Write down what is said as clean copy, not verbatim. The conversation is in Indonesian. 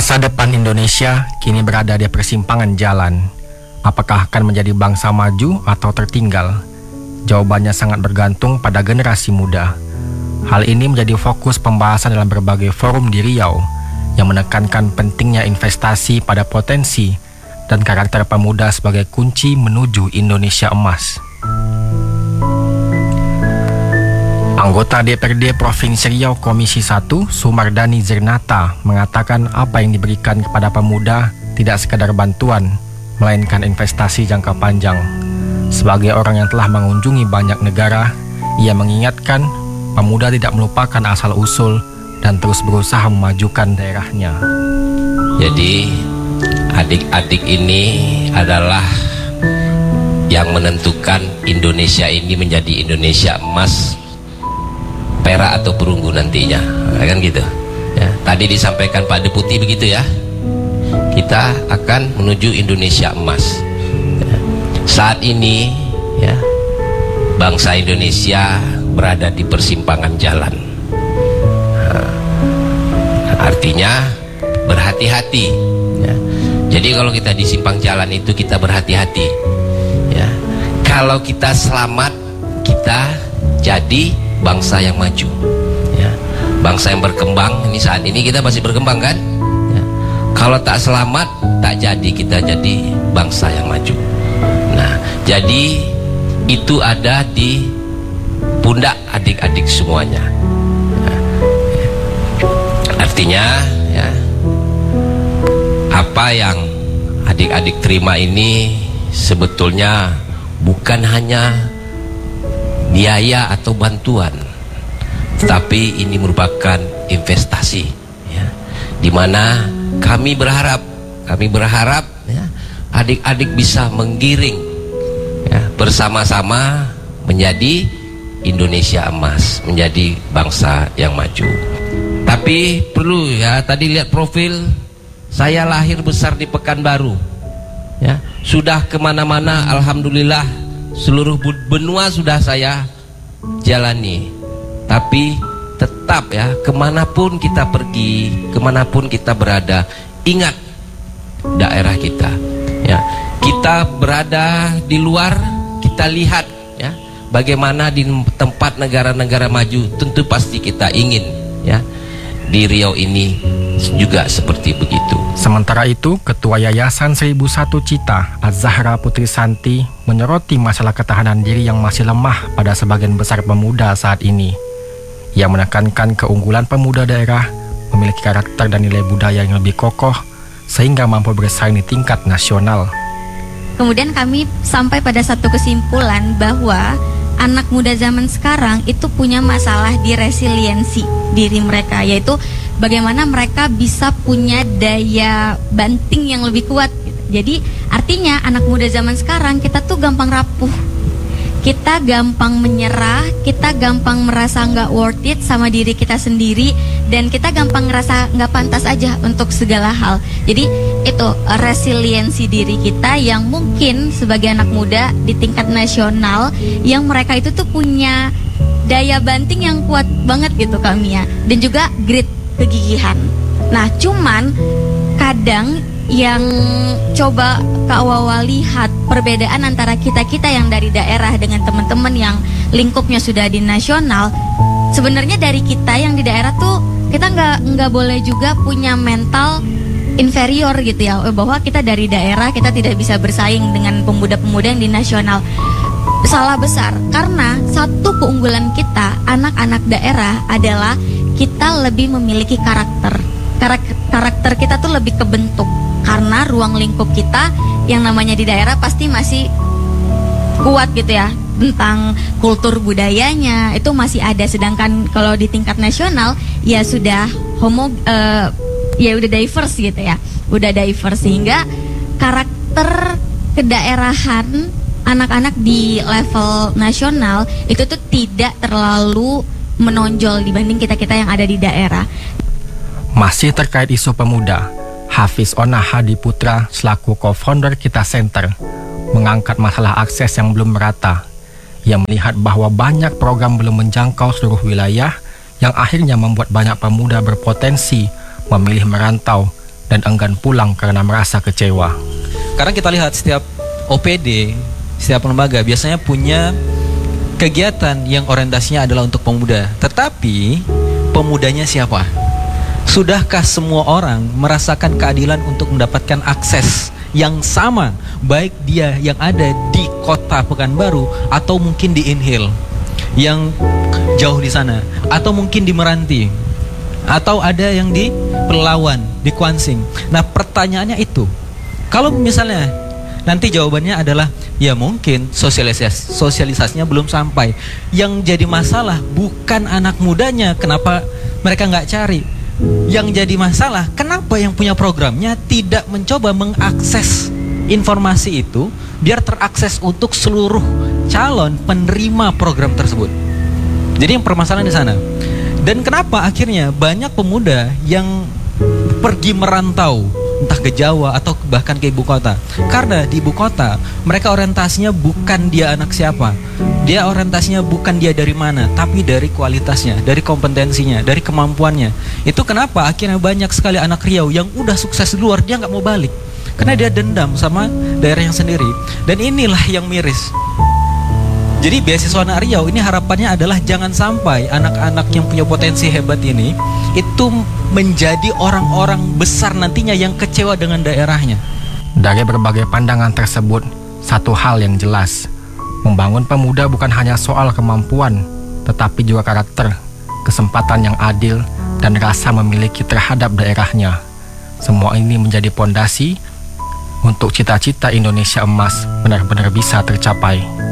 Masa depan Indonesia kini berada di persimpangan jalan. Apakah akan menjadi bangsa maju atau tertinggal? Jawabannya sangat bergantung pada generasi muda. Hal ini menjadi fokus pembahasan dalam berbagai forum di Riau yang menekankan pentingnya investasi pada potensi dan karakter pemuda sebagai kunci menuju Indonesia emas. Anggota DPRD Provinsi Riau Komisi 1, Sumardani Zernata, mengatakan apa yang diberikan kepada pemuda tidak sekadar bantuan, melainkan investasi jangka panjang. Sebagai orang yang telah mengunjungi banyak negara, ia mengingatkan pemuda tidak melupakan asal-usul dan terus berusaha memajukan daerahnya. Jadi adik-adik ini adalah yang menentukan Indonesia ini menjadi Indonesia emas, perak atau perunggu nantinya, kan gitu ya. Tadi disampaikan Pak Deputi begitu ya, kita akan menuju Indonesia emas ya. Saat ini ya, bangsa Indonesia berada di persimpangan jalan. Artinya berhati-hati ya. Jadi kalau kita di simpang jalan itu kita berhati-hati ya. Kalau kita selamat, kita jadi bangsa yang maju ya. Bangsa yang berkembang. Ini saat ini kita masih berkembang kan ya. Kalau tak selamat, tak jadi kita jadi bangsa yang maju. Nah, jadi itu ada di pundak adik-adik semuanya ya. Artinya ya, apa yang adik-adik terima ini sebetulnya bukan hanya biaya atau bantuan, tetapi ini merupakan investasi ya, dimana kami berharap ya, adik-adik bisa menggiring ya, bersama-sama menjadi Indonesia emas, menjadi bangsa yang maju. Tapi perlu ya, tadi lihat profil saya, lahir besar di Pekanbaru ya, sudah kemana-mana alhamdulillah, seluruh benua sudah saya jalani. Tapi tetap ya, kemanapun kita pergi, kemanapun kita berada, ingat daerah kita ya. Kita berada di luar, kita lihat ya, bagaimana di tempat negara-negara maju. Tentu pasti kita ingin ya, di Riau ini juga seperti begitu. Sementara itu, Ketua Yayasan 1001 Cita, Az-Zahra Putri Santi, menyoroti masalah ketahanan diri yang masih lemah pada sebagian besar pemuda saat ini. Ia menekankan keunggulan pemuda daerah memiliki karakter dan nilai budaya yang lebih kokoh sehingga mampu bersaing di tingkat nasional. Kemudian kami sampai pada satu kesimpulan bahwa anak muda zaman sekarang itu punya masalah di resiliensi diri mereka, yaitu bagaimana mereka bisa punya daya banting yang lebih kuat gitu. Jadi artinya anak muda zaman sekarang kita tuh gampang rapuh, kita gampang menyerah, kita gampang merasa nggak worth it sama diri kita sendiri, dan kita gampang ngerasa nggak pantas aja untuk segala hal. Jadi itu resiliensi diri kita yang mungkin sebagai anak muda di tingkat nasional yang mereka itu tuh punya daya banting yang kuat banget gitu kami ya, dan juga grit, kegigihan. Nah cuman kadang yang coba Kak Wawa lihat perbedaan antara kita-kita yang dari daerah dengan teman-teman yang lingkupnya sudah di nasional, sebenarnya dari kita yang di daerah tuh kita nggak boleh juga punya mental inferior gitu ya, bahwa kita dari daerah kita tidak bisa bersaing dengan pemuda-pemuda yang di nasional. Salah besar, karena satu keunggulan kita anak-anak daerah adalah kita lebih memiliki karakter kita tuh lebih kebentuk, karena ruang lingkup kita yang namanya di daerah pasti masih kuat gitu ya, tentang kultur budayanya itu masih ada. Sedangkan kalau di tingkat nasional ya sudah ya udah diverse gitu ya, udah diverse, sehingga karakter kedaerahan anak-anak di level nasional itu tuh tidak terlalu menonjol dibanding kita-kita yang ada di daerah. Masih terkait isu pemuda, Hafiz Ona Hadi Putra selaku co-founder Kita Center mengangkat masalah akses yang belum merata. Ia melihat bahwa banyak program belum menjangkau seluruh wilayah yang akhirnya membuat banyak pemuda berpotensi memilih merantau dan enggan pulang karena merasa kecewa. Karena kita lihat setiap OPD, setiap lembaga biasanya punya kegiatan yang orientasinya adalah untuk pemuda. Tetapi pemudanya siapa? Sudahkah semua orang merasakan keadilan untuk mendapatkan akses yang sama, baik dia yang ada di kota Pekanbaru atau mungkin di Inhil yang jauh di sana, atau mungkin di Meranti, atau ada yang di Pelawan, di Kuansing. Nah, pertanyaannya itu, kalau misalnya nanti jawabannya adalah ya mungkin sosialisasinya belum sampai. Yang jadi masalah bukan anak mudanya, kenapa mereka nggak cari. Yang jadi masalah, kenapa yang punya programnya tidak mencoba mengakses informasi itu biar terakses untuk seluruh calon penerima program tersebut. Jadi yang permasalahan di sana. Dan kenapa akhirnya banyak pemuda yang pergi merantau, entah ke Jawa atau bahkan ke ibu kota. Karena di ibu kota mereka orientasinya bukan dia anak siapa, dia orientasinya bukan dia dari mana, tapi dari kualitasnya, dari kompetensinya, dari kemampuannya. Itu kenapa akhirnya banyak sekali anak Riau yang udah sukses di luar, dia nggak mau balik karena dia dendam sama daerah yang sendiri. Dan inilah yang miris. Jadi beasiswa anak Riau ini harapannya adalah jangan sampai anak-anak yang punya potensi hebat ini itu menjadi orang-orang besar nantinya yang kecewa dengan daerahnya. Dari berbagai pandangan tersebut, satu hal yang jelas, membangun pemuda bukan hanya soal kemampuan, tetapi juga karakter, kesempatan yang adil, dan rasa memiliki terhadap daerahnya. Semua ini menjadi pondasi untuk cita-cita Indonesia Emas benar-benar bisa tercapai.